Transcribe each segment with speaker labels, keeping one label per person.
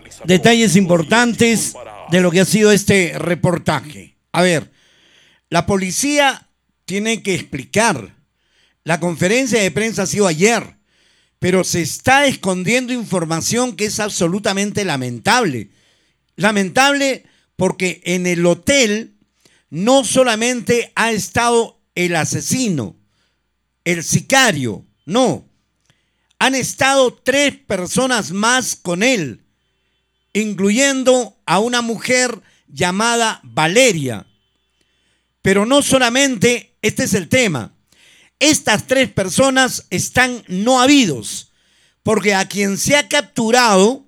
Speaker 1: detalles importantes de lo que ha sido este reportaje. A ver, la policía tiene que explicar. La conferencia de prensa ha sido ayer, pero se está escondiendo información que es absolutamente lamentable. Lamentable porque en el hotel no solamente ha estado el asesino, el sicario, no. Han estado 3 personas más con él, incluyendo a una mujer llamada Valeria. Pero no solamente, este es el tema. Estas 3 personas están no habidos, porque a quien se ha capturado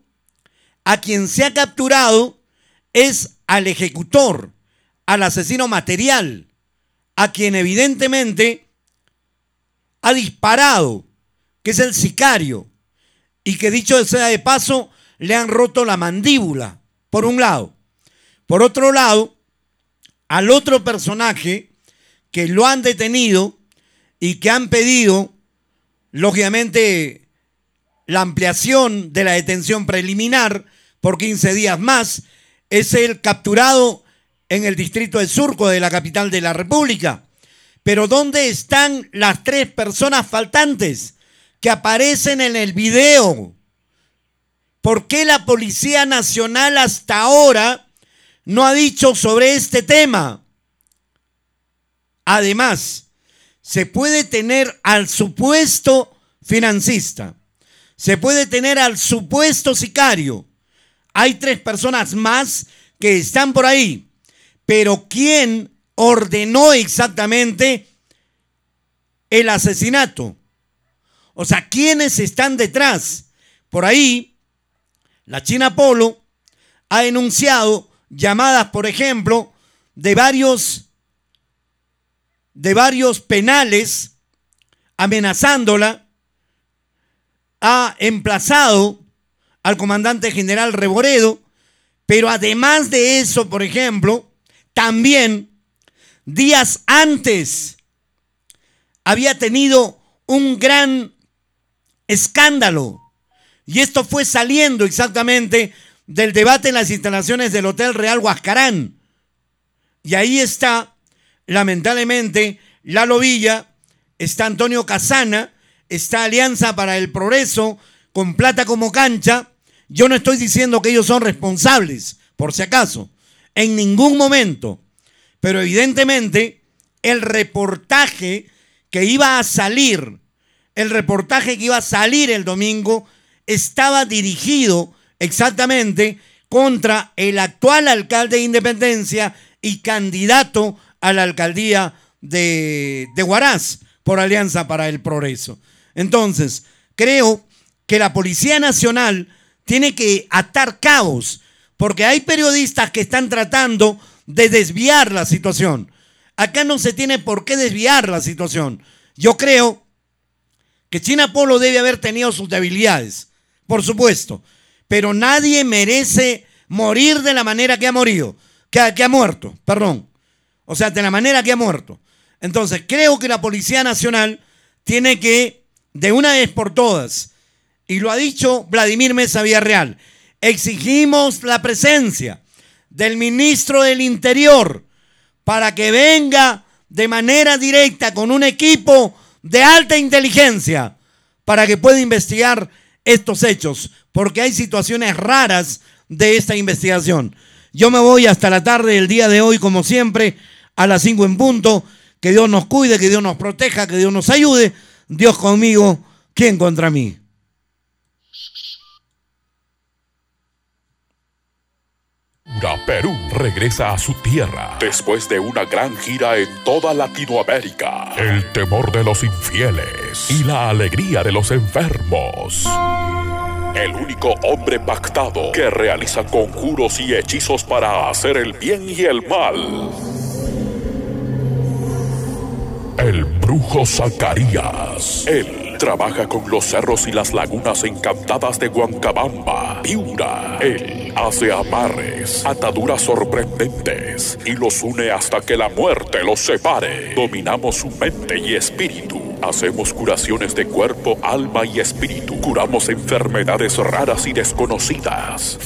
Speaker 1: es al ejecutor, al asesino material, a quien evidentemente ha disparado, que es el sicario, y que dicho sea de paso, le han roto la mandíbula, por un lado. Por otro lado, al otro personaje que lo han detenido y que han pedido, lógicamente, la ampliación de la detención preliminar por 15 días más, es el capturado en el distrito de Surco de la capital de la República. Pero ¿dónde están las 3 personas faltantes que aparecen en el video? ¿Por qué la Policía Nacional hasta ahora no ha dicho sobre este tema? Además, se puede tener al supuesto financista, se puede tener al supuesto sicario. Hay 3 personas más que están por ahí, pero ¿quién ordenó exactamente el asesinato? O sea, ¿quiénes están detrás? Por ahí, la China Polo ha denunciado llamadas, por ejemplo, de varios penales amenazándola. Ha emplazado al comandante general Reboredo, pero además de eso, por ejemplo, también días antes había tenido un gran escándalo, y esto fue saliendo exactamente del debate en las instalaciones del Hotel Real Huascarán. Y ahí está, lamentablemente, Lalo Villa, está Antonio Casana, está Alianza para el Progreso, con plata como cancha. Yo no estoy diciendo que ellos son responsables, por si acaso, en ningún momento. Pero evidentemente, el reportaje que iba a salir el domingo, estaba dirigido exactamente contra el actual alcalde de Independencia y candidato a la alcaldía de Huaraz por Alianza para el Progreso. Entonces, creo que la Policía Nacional tiene que atar cabos, porque hay periodistas que están tratando de desviar la situación. Acá no se tiene por qué desviar la situación. Yo creo que China Polo debe haber tenido sus debilidades, por supuesto, pero nadie merece morir de la manera que ha muerto. O sea, de la manera que ha muerto. Entonces, creo que la Policía Nacional tiene que, de una vez por todas, y lo ha dicho Vladimir Mesa Villarreal, exigimos la presencia del ministro del Interior para que venga de manera directa con un equipo de alta inteligencia para que pueda investigar estos hechos, porque hay situaciones raras de esta investigación. Yo me voy hasta la tarde del día de hoy, como siempre, a las 5 en punto. Que Dios nos cuide, que Dios nos proteja, que Dios nos ayude. Dios conmigo, ¿quién contra mí?
Speaker 2: Perú regresa a su tierra después de una gran gira en toda Latinoamérica. El temor de los infieles y la alegría de los enfermos. El único hombre pactado que realiza conjuros y hechizos para hacer el bien y el mal. El brujo Zacarías. Él trabaja con los cerros y las lagunas encantadas de Huancabamba, Piura. Él hace amarres, ataduras sorprendentes y los une hasta que la muerte los separe. Dominamos su mente y espíritu. Hacemos curaciones de cuerpo, alma y espíritu. Curamos enfermedades raras y desconocidas.